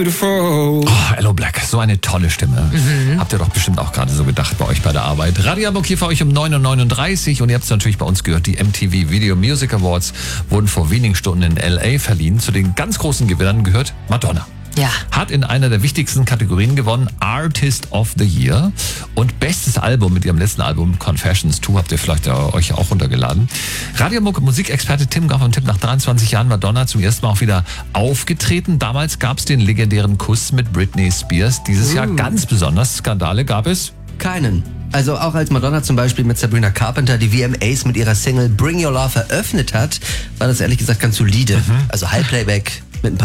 Oh, Aloe Blacc, so eine tolle Stimme. Habt ihr doch bestimmt auch gerade so gedacht bei euch bei der Arbeit. Radio Hamburg hier für euch um 9.39 Uhr und ihr habt es natürlich bei uns gehört, die MTV Video Music Awards wurden vor wenigen Stunden in L.A. verliehen. Zu den ganz großen Gewinnern gehört Madonna. Ja. Hat in einer der wichtigsten Kategorien gewonnen, Artist of the Year. Und bestes Album mit ihrem letzten Album, Confessions 2, habt ihr vielleicht euch auch runtergeladen. Radio Hamburg Musikexperte Tim Gau von Tipp, nach 23 Jahren Madonna zum ersten Mal auch wieder aufgetreten. Damals gab es den legendären Kuss mit Britney Spears. Dieses Jahr ganz besonders. Skandale gab es? Keinen. Also auch als Madonna zum Beispiel mit Sabrina Carpenter die VMAs mit ihrer Single Bring Your Love eröffnet hat, war das ehrlich gesagt ganz solide. Also Halbplayback,